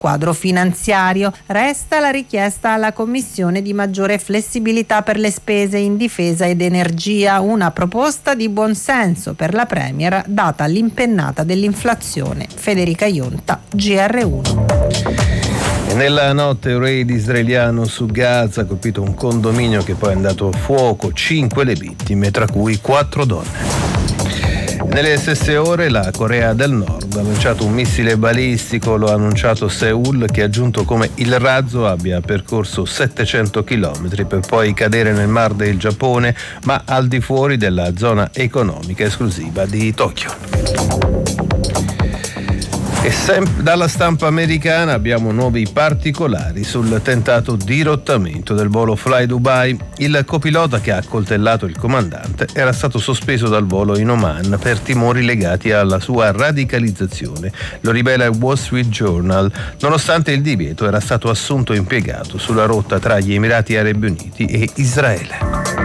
Quadro finanziario. Resta la richiesta alla Commissione di maggiore flessibilità per le spese in difesa ed energia, una proposta di buonsenso per la Premier data l'impennata dell'inflazione. Federica Ionta, GR1. Nella notte un raid israeliano su Gaza ha colpito un condominio che poi è andato a fuoco, 5 le vittime, tra cui 4 donne. Nelle stesse ore la Corea del Nord ha lanciato un missile balistico, lo ha annunciato Seoul, che ha aggiunto come il razzo abbia percorso 700 km per poi cadere nel Mar del Giappone, ma al di fuori della zona economica esclusiva di Tokyo. E dalla stampa americana abbiamo nuovi particolari sul tentato dirottamento del volo Fly Dubai. Il copilota che ha accoltellato il comandante era stato sospeso dal volo in Oman per timori legati alla sua radicalizzazione, lo rivela il Wall Street Journal. Nonostante il divieto, era stato assunto impiegato sulla rotta tra gli Emirati Arabi Uniti e Israele.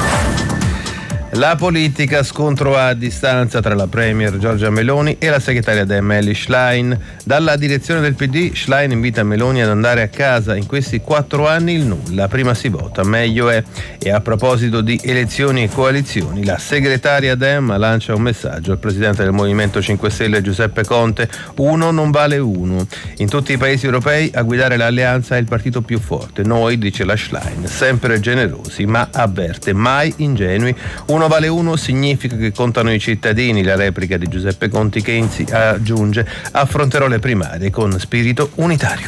La politica, scontro a distanza tra la Premier Giorgia Meloni e la segretaria Dem Elly Schlein. Dalla direzione del PD, Schlein invita Meloni ad andare a casa. In questi 4 anni il nulla, prima si vota, meglio è. E a proposito di elezioni e coalizioni, la segretaria Dem lancia un messaggio al presidente del Movimento 5 Stelle Giuseppe Conte: uno non vale uno. In tutti i paesi europei a guidare l'alleanza è il partito più forte. Noi, dice la Schlein, sempre generosi, ma avverte, mai ingenui. Uno vale uno significa che contano i cittadini. La replica di Giuseppe Conte, che aggiunge: affronterò le primarie con spirito unitario.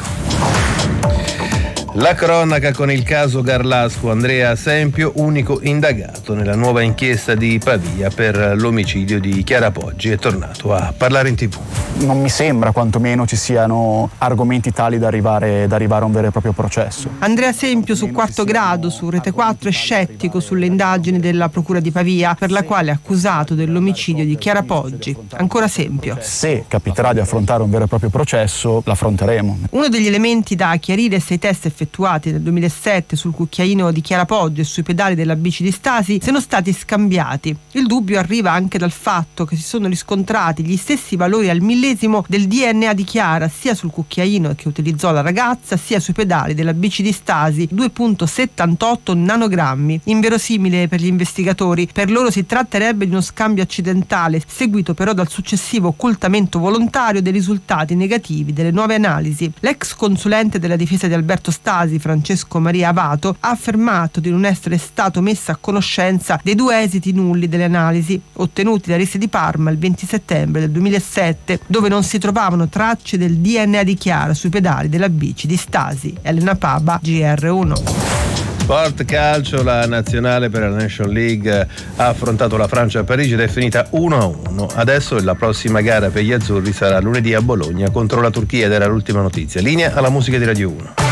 La cronaca con il caso Garlasco. Andrea Sempio, unico indagato nella nuova inchiesta di Pavia per l'omicidio di Chiara Poggi, è tornato a parlare in TV. Non mi sembra quantomeno ci siano argomenti tali da arrivare a un vero e proprio processo. Andrea Sempio su Quarto Grado, su Rete 4, è scettico sulle indagini della Procura di Pavia, per la quale è accusato dell'omicidio di Chiara Poggi. Ancora Sempio: se capiterà di affrontare un vero e proprio processo, l'affronteremo. Uno degli elementi da chiarire è se i test effettuati nel 2007 sul cucchiaino di Chiara Poggi e sui pedali della bici di Stasi siano stati scambiati. Il dubbio arriva anche dal fatto che si sono riscontrati gli stessi valori al millesimo del DNA di Chiara, sia sul cucchiaino che utilizzò la ragazza, sia sui pedali della bici di Stasi, 2,78 nanogrammi. Inverosimile per gli investigatori. Per loro si tratterebbe di uno scambio accidentale, seguito però dal successivo occultamento volontario dei risultati negativi delle nuove analisi. L'ex consulente della difesa di Alberto Stasi, Francesco Maria Avato, ha affermato di non essere stato messo a conoscenza dei 2 esiti nulli delle analisi ottenuti da Risse di Parma il 20 settembre del 2007, dove non si trovavano tracce del DNA di Chiara sui pedali della bici di Stasi. Elena Paba, GR1. Sport calcio, la nazionale per la Nation League ha affrontato la Francia a Parigi ed è finita 1-1. Adesso la prossima gara per gli azzurri sarà lunedì a Bologna contro la Turchia ed era l'ultima notizia. Linea alla musica di Radio 1.